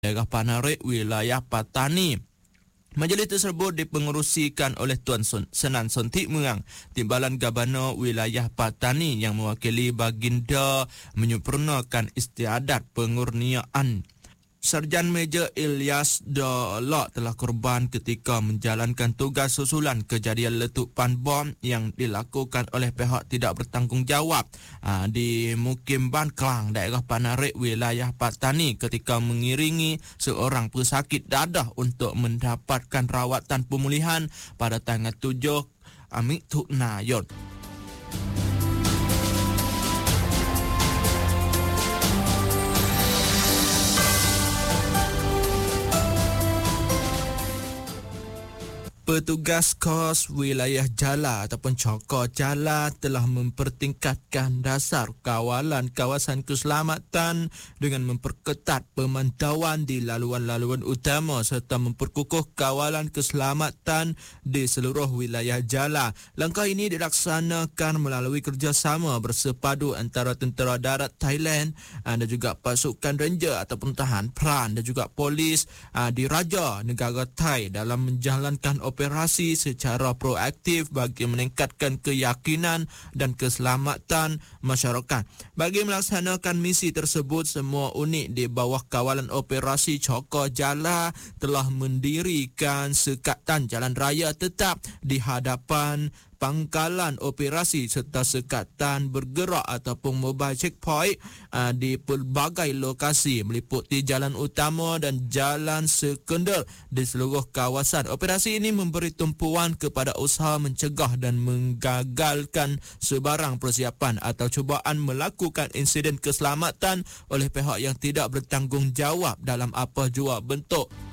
daerah Panarik, wilayah Patani. Majlis tersebut dipengerusikan oleh Tuan Senan Sontik Merang, Timbalan Gabana Wilayah Patani yang mewakili baginda menyempurnakan istiadat pengurniaan. Sarjan Major Ilyas Dolok telah korban ketika menjalankan tugas susulan kejadian letupan bom yang dilakukan oleh pihak tidak bertanggungjawab di Mukim Ban Klang, daerah Panarik, wilayah Patani ketika mengiringi seorang pesakit dadah untuk mendapatkan rawatan pemulihan pada tanggal 7 Mithunayun. Petugas KOS wilayah Jala ataupun Cokor Jala telah mempertingkatkan dasar kawalan kawasan keselamatan dengan memperketat pemantauan di laluan-laluan utama serta memperkukuh kawalan keselamatan di seluruh wilayah Jala. Langkah ini dilaksanakan melalui kerjasama bersepadu antara Tentera Darat Thailand dan juga pasukan ranger ataupun tahan peran dan juga polis diraja negara Thai dalam menjalankan operasi secara proaktif bagi meningkatkan keyakinan dan keselamatan masyarakat. Bagi melaksanakan misi tersebut, semua unit di bawah kawalan operasi Cokor Jala telah mendirikan sekatan jalan raya tetap di hadapan pangkalan operasi serta sekatan bergerak ataupun mobile checkpoint di pelbagai lokasi meliputi jalan utama dan jalan sekunder di seluruh kawasan. Operasi ini memberi tumpuan kepada usaha mencegah dan menggagalkan sebarang persiapan atau cubaan melakukan insiden keselamatan oleh pihak yang tidak bertanggungjawab dalam apa jua bentuk.